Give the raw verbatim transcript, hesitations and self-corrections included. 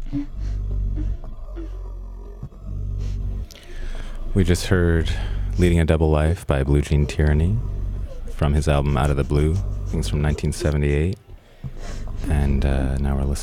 We just heard Leading a Double Life by Blue Jean Tyranny from his album Out of the Blue. Things from nineteen seventy-eight. And uh, now we're listening